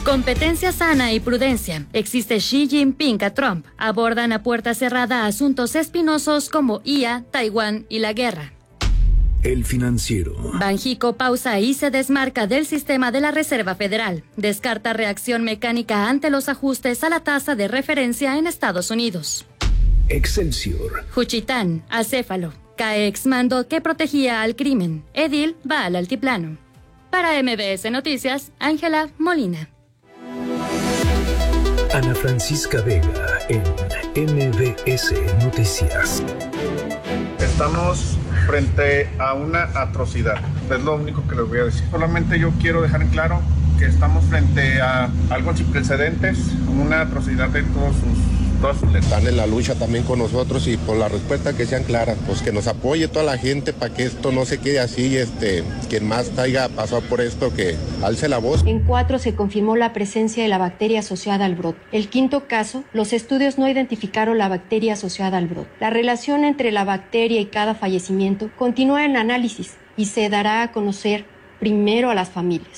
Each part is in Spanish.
Competencia sana y prudencia. Existe Xi Jinping a Trump. Abordan a puerta cerrada asuntos espinosos como IA, Taiwán y la guerra. El Financiero. Banjico pausa y se desmarca del sistema de la Reserva Federal. Descarta reacción mecánica ante los ajustes a la tasa de referencia en Estados Unidos. Excelsior. Juchitán, acéfalo. Cae exmando que protegía al crimen. Edil va al altiplano. Para MBS Noticias, Ángela Molina. Ana Francisca Vega en MBS Noticias. Estamos frente a una atrocidad, es lo único que les voy a decir. Solamente yo quiero dejar en claro que estamos frente a algo sin precedentes, una atrocidad de todas sus letras. Están en la lucha también con nosotros y por la respuesta que sean claras, pues que nos apoye toda la gente para que esto no se quede así, quien más haya pasado por esto, que alce la voz. En 4 se confirmó la presencia de la bacteria asociada al brote. El 5º caso, los estudios no identificaron la bacteria asociada al brote. La relación entre la bacteria y cada fallecimiento continúa en análisis y se dará a conocer primero a las familias.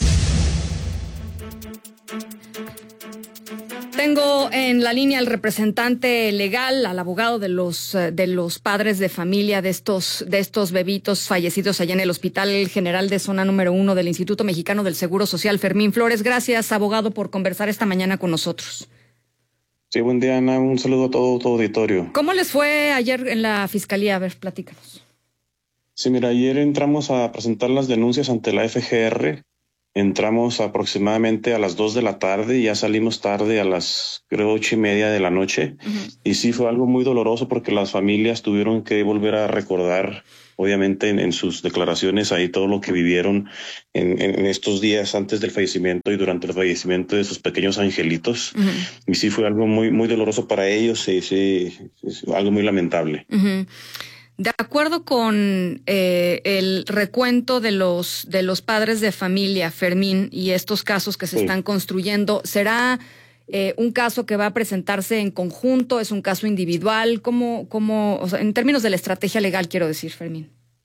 Tengo en la línea al representante legal, al abogado de los padres de familia de estos bebitos fallecidos allá en el Hospital General de Zona número 1 del Instituto Mexicano del Seguro Social, Fermín Flores. Gracias, abogado, por conversar esta mañana con nosotros. Sí, buen día, Ana. Un saludo a todo tu auditorio. ¿Cómo les fue ayer en la Fiscalía? A ver, platícanos. Sí, mira, ayer entramos a presentar las denuncias ante la FGR. Entramos aproximadamente a las 2 de la tarde y ya salimos tarde a las, creo, 8:30 de la noche. Uh-huh. Y sí fue algo muy doloroso porque las familias tuvieron que volver a recordar, obviamente, en sus declaraciones ahí todo lo que vivieron en estos días antes del fallecimiento y durante el fallecimiento de sus pequeños angelitos. Uh-huh. Y sí fue algo muy, muy doloroso para ellos, sí, algo muy lamentable. Uh-huh. De acuerdo con el recuento de los padres de familia, Fermín, y estos casos que se están construyendo, ¿será un caso que va a presentarse en conjunto? ¿Es un caso individual? ¿Cómo, o sea, en términos de la estrategia legal, quiero decir, Fermín?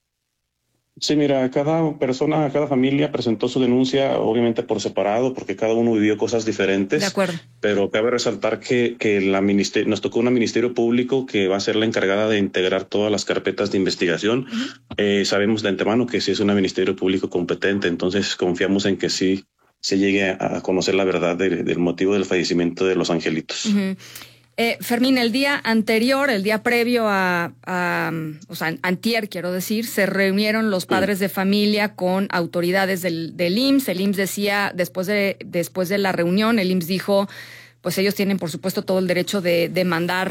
Sí, mira, cada persona, cada familia presentó su denuncia, obviamente por separado, porque cada uno vivió cosas diferentes. De acuerdo. Pero cabe resaltar que nos tocó una ministerio público que va a ser la encargada de integrar todas las carpetas de investigación. Uh-huh. Sabemos de antemano que sí es un ministerio público competente, entonces confiamos en que sí se llegue a conocer la verdad del motivo del fallecimiento de los angelitos. Uh-huh. Fermín, el día anterior, el día previo o sea, antier, quiero decir, se reunieron los padres de familia con autoridades del IMSS. El IMSS decía, después de la reunión, el IMSS dijo, pues ellos tienen, por supuesto, todo el derecho de demandar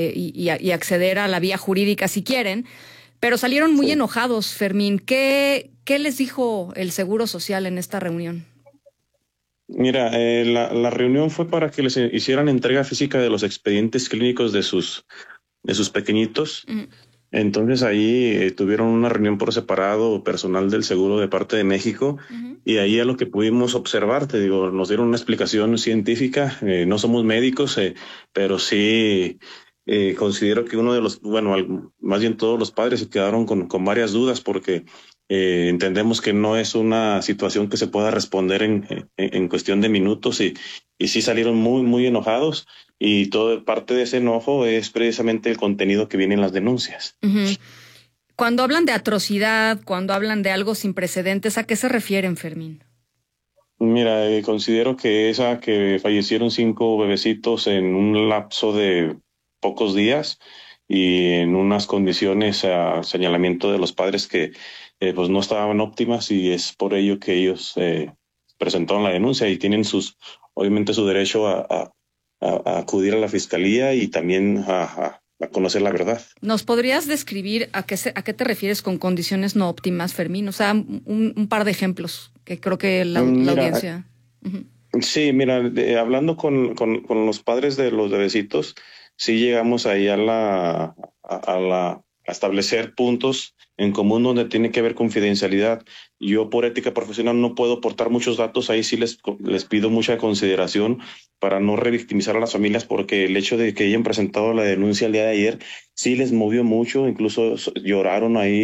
y acceder a la vía jurídica si quieren, pero salieron muy enojados, Fermín. ¿Qué les dijo el Seguro Social en esta reunión? Mira, la reunión fue para que les hicieran entrega física de los expedientes clínicos de sus pequeñitos. Uh-huh. Entonces ahí tuvieron una reunión por separado, personal del seguro de parte de México. Uh-huh. Y ahí a lo que pudimos observar, te digo, nos dieron una explicación científica. No somos médicos, pero sí considero que más bien todos los padres se quedaron con varias dudas porque entendemos que no es una situación que se pueda responder en cuestión de minutos y sí salieron muy, muy enojados y toda parte de ese enojo es precisamente el contenido que viene en las denuncias. Uh-huh. Cuando hablan de atrocidad, cuando hablan de algo sin precedentes, ¿a qué se refieren, Fermín? Mira, considero que que fallecieron 5 bebecitos en un lapso de pocos días y en unas condiciones a señalamiento de los padres que pues no estaban óptimas y es por ello que ellos presentaron la denuncia y tienen obviamente su derecho a acudir a la fiscalía y también a conocer la verdad. ¿Nos podrías describir a qué te refieres con condiciones no óptimas, Fermín? O sea, un par de ejemplos que creo que la audiencia... Uh-huh. Sí, mira, hablando con los padres de los bebecitos, sí llegamos ahí a establecer puntos en común donde tiene que haber confidencialidad. Yo por ética profesional no puedo aportar muchos datos, ahí sí les pido mucha consideración para no revictimizar a las familias porque el hecho de que hayan presentado la denuncia el día de ayer sí les movió mucho, incluso lloraron ahí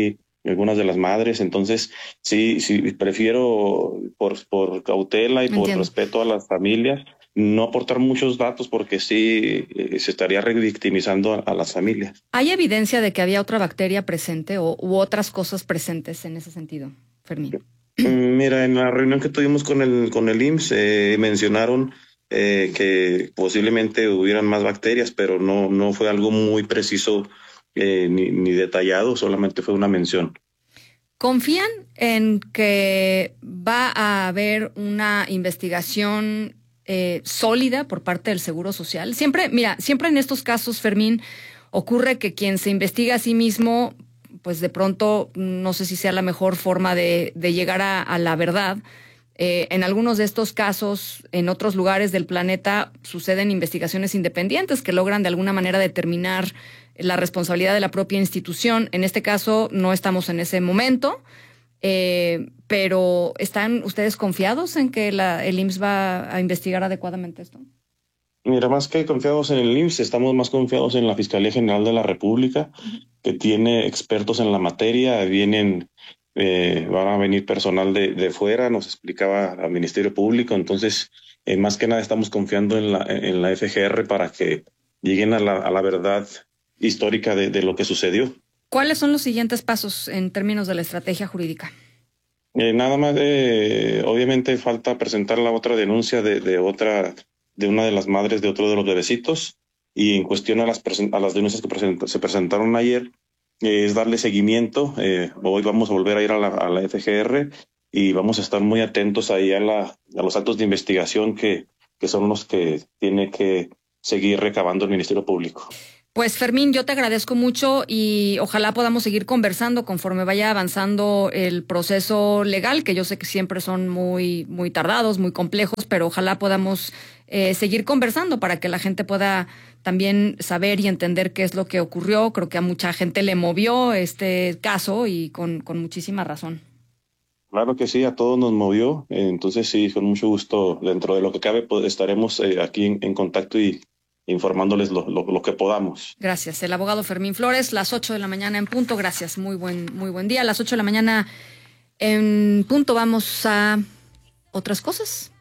algunas de las madres. Entonces, sí, prefiero por cautela y por respeto a las familias no aportar muchos datos, porque sí se estaría revictimizando a las familias. ¿Hay evidencia de que había otra bacteria presente u otras cosas presentes en ese sentido, Fermín? Mira, en la reunión que tuvimos con el IMSS mencionaron que posiblemente hubieran más bacterias, pero no fue algo muy preciso ni detallado, solamente fue una mención. ¿Confían en que va a haber una investigación sólida por parte del Seguro Social? Siempre en estos casos, Fermín, ocurre que quien se investiga a sí mismo, pues de pronto no sé si sea la mejor forma de llegar a la verdad. En algunos de estos casos, en otros lugares del planeta, suceden investigaciones independientes que logran de alguna manera determinar la responsabilidad de la propia institución. En este caso, no estamos en ese momento, pero ¿están ustedes confiados en que el IMSS va a investigar adecuadamente esto? Mira, más que confiados en el IMSS, estamos más confiados en la Fiscalía General de la República, que tiene expertos en la materia. Van a venir personal de fuera, nos explicaba al Ministerio Público. Entonces, más que nada estamos confiando en la FGR para que lleguen a la verdad histórica de lo que sucedió. ¿Cuáles son los siguientes pasos en términos de la estrategia jurídica? Nada más, obviamente falta presentar la otra denuncia de una de las madres de otro de los bebecitos, y en cuestión a las denuncias que se presentaron ayer, es darle seguimiento. Hoy vamos a volver a ir a la FGR y vamos a estar muy atentos ahí a los actos de investigación que son los que tiene que seguir recabando el Ministerio Público. Pues Fermín, yo te agradezco mucho y ojalá podamos seguir conversando conforme vaya avanzando el proceso legal, que yo sé que siempre son muy, muy tardados, muy complejos, pero ojalá podamos seguir conversando para que la gente pueda también saber y entender qué es lo que ocurrió. Creo que a mucha gente le movió este caso y con muchísima razón. Claro que sí, a todos nos movió. Entonces sí, con mucho gusto, dentro de lo que cabe, pues estaremos aquí en contacto y informándoles lo que podamos. Gracias. El abogado Fermín Flores, las 8 de la mañana en punto. Gracias. Muy buen día. A las 8 de la mañana en punto vamos a otras cosas.